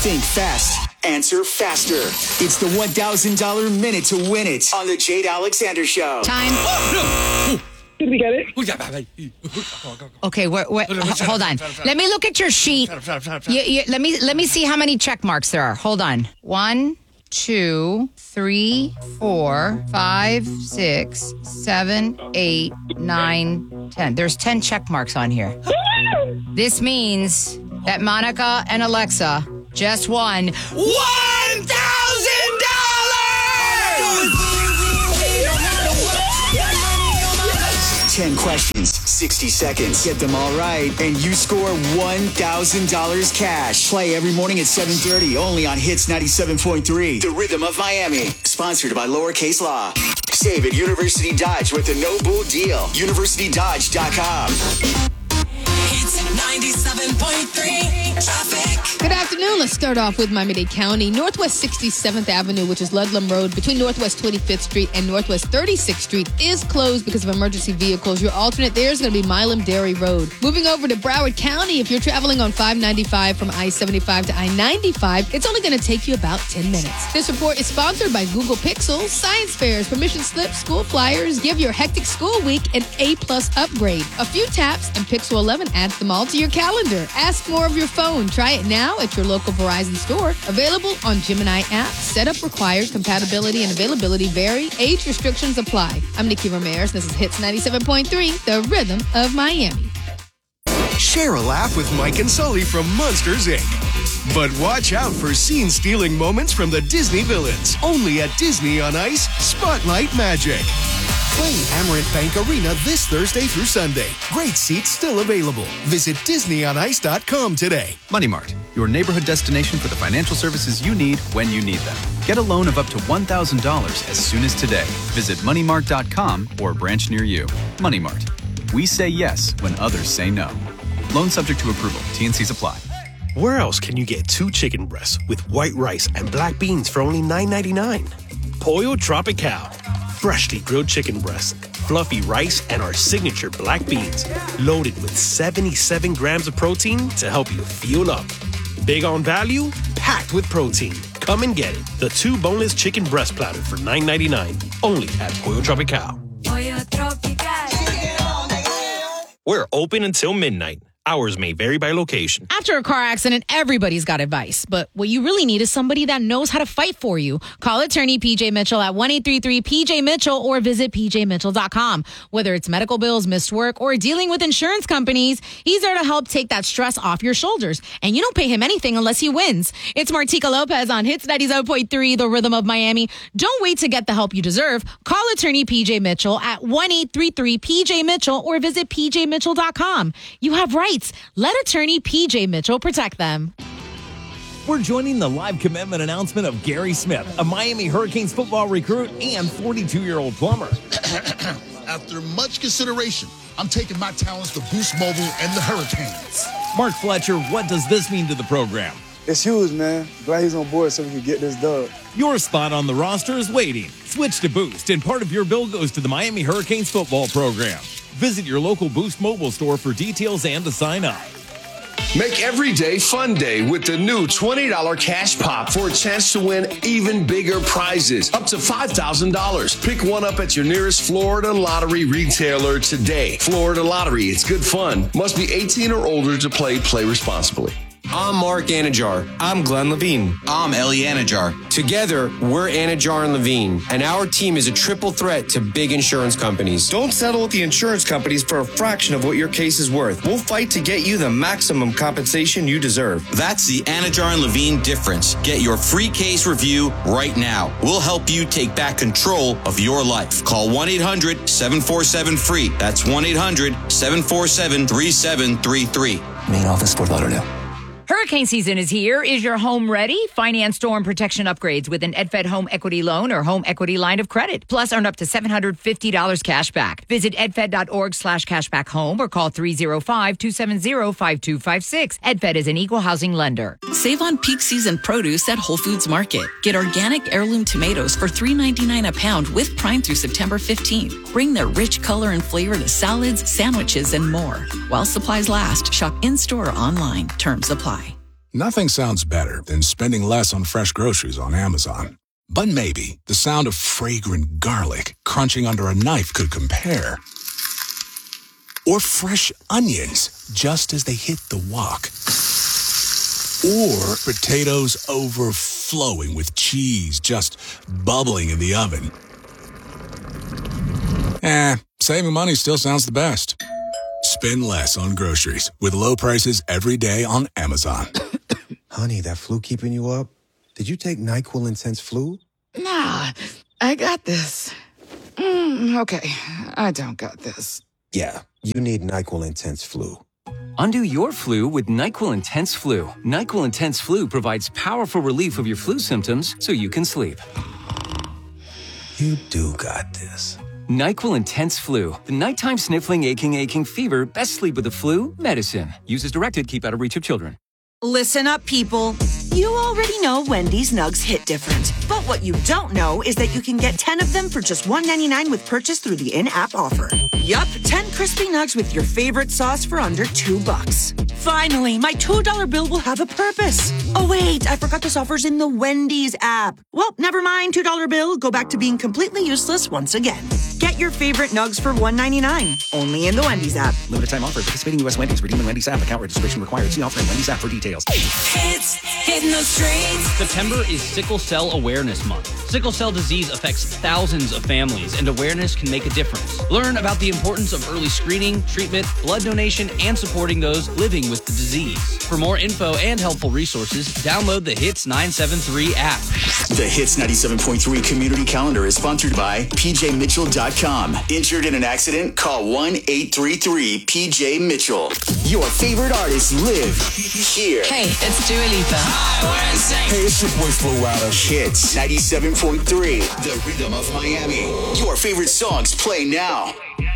Think fast. Answer faster. It's the $1,000 minute to win it on the Jade Alexander Show. Time. Did we get it? Okay, hold on. Let me look at your sheet. Let me see how many check marks there are. Hold on. 1, 2, 3, 4, 5, 6, 7, 8, 9, 10. There's 10 check marks on here. This means that Monica and Alexa just won $1,000! 10 questions, 60 seconds. Get them all right, and you score $1,000 cash. Play every morning at 7:30, only on Hits 97.3. The Rhythm of Miami. Sponsored by Lowercase Law. Save at University Dodge with the No Bull deal. UniversityDodge.com. Hits 97.3 traffic. Good afternoon. Let's start off with Miami-Dade County. Northwest 67th Avenue, which is Ludlam Road, between Northwest 25th Street and Northwest 36th Street, is closed because of emergency vehicles. Your alternate there is going to be Milam Dairy Road. Moving over to Broward County, if you're traveling on 595 from I-75 to I-95, it's only going to take you about 10 minutes. This report is sponsored by Google Pixel, science fairs, permission slips, school flyers. Give your hectic school week an A+ upgrade. A few taps and Pixel 11 adds them all to your calendar. Ask more of your phone. Try it now at your local Verizon store. Available on Gemini app. Setup required. Compatibility and availability vary. Age restrictions apply. I'm Nikki Ramirez. This is Hits 97.3, the Rhythm of Miami. Share a laugh with Mike and Sully from Monsters, Inc. But watch out for scene-stealing moments from the Disney villains. Only at Disney on Ice Spotlight Magic. Play Amerant Bank Arena this Thursday through Sunday. Great seats still available. Visit DisneyOnIce.com today. Money Mart, your neighborhood destination for the financial services you need when you need them. Get a loan of up to $1,000 as soon as today. Visit MoneyMart.com or a branch near you. Money Mart. We say yes when others say no. Loan subject to approval. T&Cs apply. Where else can you get 2 chicken breasts with white rice and black beans for only $9.99? Pollo Tropical. Freshly grilled chicken breasts, fluffy rice, and our signature black beans, loaded with 77 grams of protein to help you fuel up. Big on value, packed with protein. Come and get it. The 2 boneless chicken breast platter for $9.99, only at Pollo Tropical. Pollo Tropical. We're open until midnight. Hours may vary by location. After a car accident, everybody's got advice. But what you really need is somebody that knows how to fight for you. Call attorney PJ Mitchell at 1-833-PJ-MITCHELL or visit pjmitchell.com. Whether it's medical bills, missed work, or dealing with insurance companies, he's there to help take that stress off your shoulders. And you don't pay him anything unless he wins. It's Martika Lopez on Hits 97.3, the Rhythm of Miami. Don't wait to get the help you deserve. Call attorney PJ Mitchell at 1-833-PJ-MITCHELL or visit pjmitchell.com. You have rights. Let attorney PJ Mitchell protect them. We're joining the live commitment announcement of Gary Smith, a Miami Hurricanes football recruit and 42-year-old plumber. After much consideration, I'm taking my talents to Boost Mobile and the Hurricanes. Mark Fletcher, what does this mean to the program? It's huge, man. Glad he's on board so we can get this dub. Your spot on the roster is waiting. Switch to Boost, and part of your bill goes to the Miami Hurricanes football program. Visit your local Boost mobile store for details and to sign up. Make every day fun day with the new $20 cash pop for a chance to win even bigger prizes, up to $5,000. Pick one up at your nearest Florida Lottery retailer today. Florida Lottery, it's good fun. Must be 18 or older to play. Play responsibly. I'm Mark Anajar. I'm Glenn Levine. I'm Ellie Anajar. Together, we're Anajar and Levine, and our team is a triple threat to big insurance companies. Don't settle with the insurance companies for a fraction of what your case is worth. We'll fight to get you the maximum compensation you deserve. That's the Anajar and Levine difference. Get your free case review right now. We'll help you take back control of your life. Call 1-800-747-FREE. That's 1-800-747-3733. Main office, Fort Lauderdale. Hurricane season is here. Is your home ready? Finance storm protection upgrades with an EdFed home equity loan or home equity line of credit. Plus, earn up to $750 cash back. Visit edfed.org/cashback home or call 305-270-5256. EdFed is an equal housing lender. Save on peak season produce at Whole Foods Market. Get organic heirloom tomatoes for $3.99 a pound with Prime through September 15th. Bring their rich color and flavor to salads, sandwiches, and more. While supplies last, shop in-store or online. Terms apply. Nothing sounds better than spending less on fresh groceries on Amazon. But maybe the sound of fragrant garlic crunching under a knife could compare. Or fresh onions just as they hit the wok. Or potatoes overflowing with cheese just bubbling in the oven. Saving money still sounds the best. Spend less on groceries with low prices every day on Amazon. Honey, that flu keeping you up? Did you take NyQuil Intense Flu? Nah, I got this. Okay, I don't got this. Yeah, you need NyQuil Intense Flu. Undo your flu with NyQuil Intense Flu. NyQuil Intense Flu provides powerful relief of your flu symptoms so you can sleep. You do got this. NyQuil Intense Flu. The nighttime sniffling, aching fever. Best sleep with the flu medicine. Use as directed. Keep out of reach of children. Listen up, people. You already know Wendy's Nugs hit different. But what you don't know is that you can get 10 of them for just $1.99 with purchase through the in-app offer. Yup, 10 crispy nugs with your favorite sauce for under $2. Finally, my $2 bill will have a purpose. Oh wait, I forgot this offer's in the Wendy's app. Well, never mind, $2 bill. Go back to being completely useless once again. Get your favorite nugs for $1.99. Only in the Wendy's app. Limited time offer. Participating U.S. Wendy's. Redeem in Wendy's app. Account registration required. See offer in Wendy's app for details. Hits hitting the streets. September is Sickle Cell Awareness Month. Sickle cell disease affects thousands of families, and awareness can make a difference. Learn about the importance of early screening, treatment, blood donation, and supporting those living with the disease. For more info and helpful resources, download the Hits 973 app. The Hits 97.3 Community Calendar is sponsored by PJMitchell.com. Injured in an accident? Call 1-833-PJ-MITCHELL. Your favorite artists live here. Hey, it's Dua Lipa. Hey, it's your boy Flo Rida. Hits 97.3, the rhythm of Miami. Your favorite songs play now.